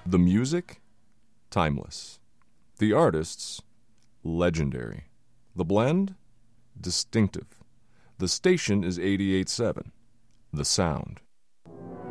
The music, timeless. The artists, legendary. The blend, distinctive. The station is 88.7. The sound,